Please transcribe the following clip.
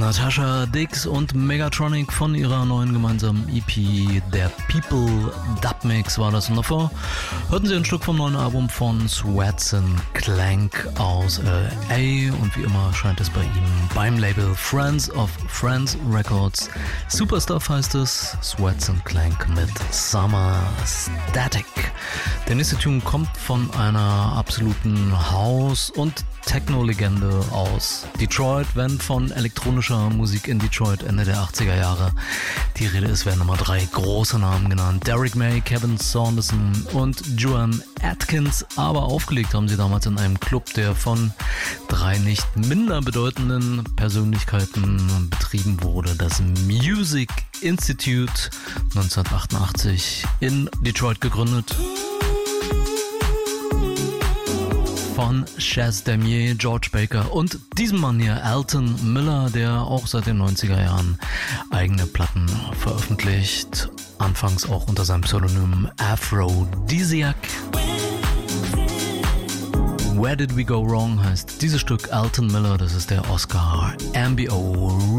Natasha Dix und Megatronic von ihrer neuen gemeinsamen EP, der People Dub Mix war das. Und davor hörten Sie ein Stück vom neuen Album von Sweats & Clank aus LA. Und wie immer scheint es bei ihm beim Label Friends of Friends Records. Superstuff heißt es, Sweats & Clank mit Summer Static. Der nächste Tune kommt von einer absoluten House- und Techno-Legende aus Detroit. Wenn von elektronischer Musik in Detroit Ende der 80er Jahre die Rede ist, werden immer 3 große Namen genannt. Derrick May, Kevin Saunderson und Joan Atkins. Aber aufgelegt haben sie damals in einem Club, der von 3 nicht minder bedeutenden Persönlichkeiten betrieben wurde. Das Music Institute, 1988 in Detroit gegründet. Von Chaz Damier, George Baker und diesem Mann hier, Alton Miller, der auch seit den 90er Jahren eigene Platten veröffentlicht. Anfangs auch unter seinem Pseudonym Aphrodisiac. Where Did We Go Wrong heißt dieses Stück. Alton Miller, das ist der Oscar MBO